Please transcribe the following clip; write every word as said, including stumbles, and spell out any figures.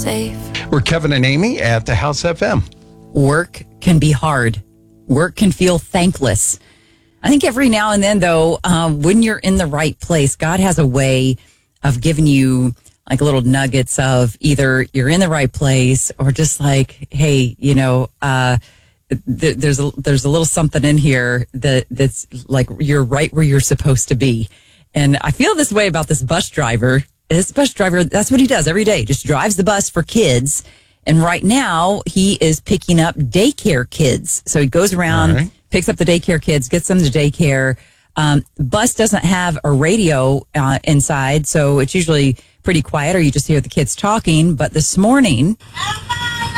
safe. We're Kevin and Amy at the House F M. Work can be hard. Work can feel thankless. I think every now and then, though, um, when you're in the right place, God has a way of giving you like little nuggets of either you're in the right place or just like, hey, you know, uh, th- there's a there's a little something in here that that's like you're right where you're supposed to be. And I feel this way about this bus driver. This bus driver, that's what he does every day. Just drives the bus for kids. And right now he is picking up daycare kids. So he goes around, right. picks up the daycare kids, gets them to daycare. Um, bus doesn't have a radio uh, inside, so it's usually pretty quiet or you just hear the kids talking. But this morning,